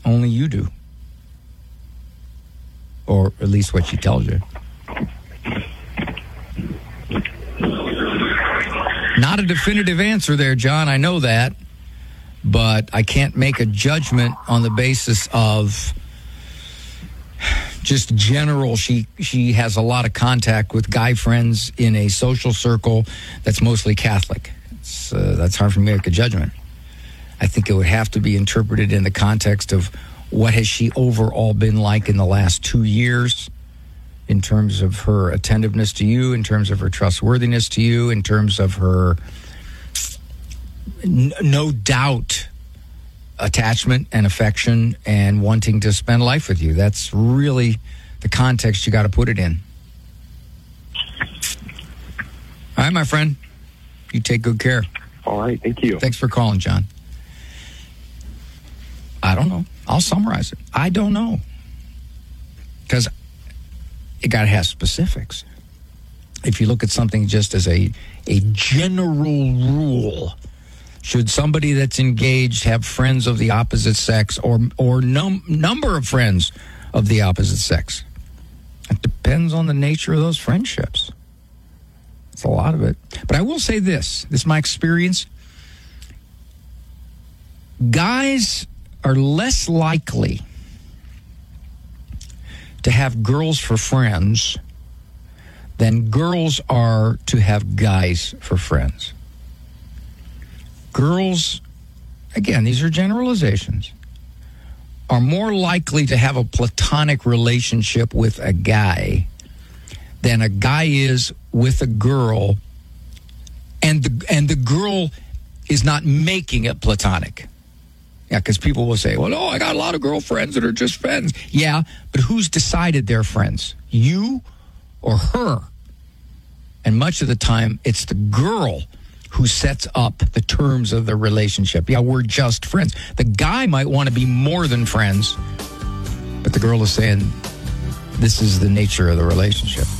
Only you do. Or at least what she tells you. Not a definitive answer there, John. I know that. But I can't make a judgment on the basis of just general. She has a lot of contact with guy friends in a social circle that's mostly Catholic. That's hard for me to make a judgment. I think it would have to be interpreted in the context of what has she overall been like in the last 2 years in terms of her attentiveness to you, in terms of her trustworthiness to you, in terms of her no doubt attachment and affection and wanting to spend life with you. That's really the context you got to put it in. All right, my friend. You take good care. All right, thank you. Thanks for calling, John. I don't know. I'll summarize it. I don't know. Because it got to have specifics. If you look at something just as a general rule, should somebody that's engaged have friends of the opposite sex or number of friends of the opposite sex? It depends on the nature of those friendships. It's a lot of it. But I will say this. This is my experience. Guys are less likely to have girls for friends than girls are to have guys for friends. Girls, again, these are generalizations, are more likely to have a platonic relationship with a guy than a guy is with a girl, and the girl is not making it platonic. Yeah, because people will say, well, no, I got a lot of girlfriends that are just friends. Yeah, but who's decided they're friends? You or her? And much of the time, it's the girl who sets up the terms of the relationship. Yeah, we're just friends. The guy might want to be more than friends, but the girl is saying, this is the nature of the relationship.